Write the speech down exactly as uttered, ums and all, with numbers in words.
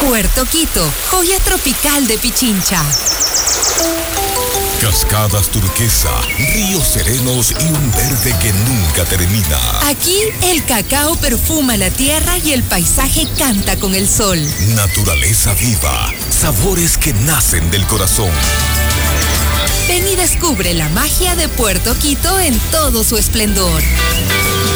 Puerto Quito, joya tropical de Pichincha. Cascadas turquesa, ríos serenos y un verde que nunca termina. Aquí el cacao perfuma la tierra y el paisaje canta con el sol. Naturaleza viva, sabores que nacen del corazón. Ven y descubre la magia de Puerto Quito en todo su esplendor.